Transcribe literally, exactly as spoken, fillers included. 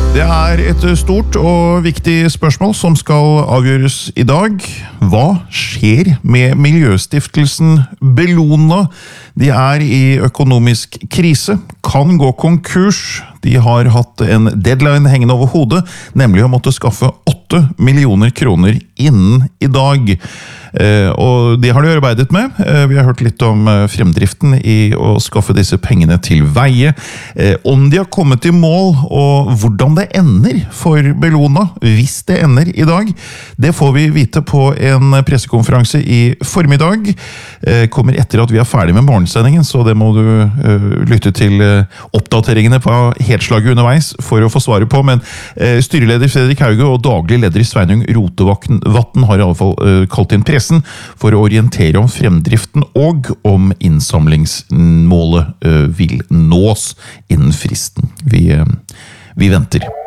Det er et stort og viktig spørsmål som skal avgjøres i dag. Hva skjer med miljøstiftelsen Bellona? De er i økonomisk krise, kan gå konkurs. De har hatt en deadline hengende over hodet, nemlig å måtte skaffe åtte millioner kroner innen i dag. Eh, og det har de arbeidet med. Eh, vi har hørt litt om eh, fremdriften i å skaffe disse pengene til veie. Eh, om de har kommet i mål, og hvordan det ender for Bellona, hvis det ender i dag, det får vi vite på en pressekonferanse i formiddag. Eh, kommer etter at vi er ferdig med morgensendingen, så det må du eh, lytte til eh, oppdateringene på helslaget underveis for å få svaret på. Men eh, styreleder Fredrik Hauge og daglig leder Sveinung Rotevatn har i alle fall eh, kalt inn pressen for å orientere om fremdriften og om innsamlingsmålet uh, vil nås innen fristen. Vi, uh, vi venter.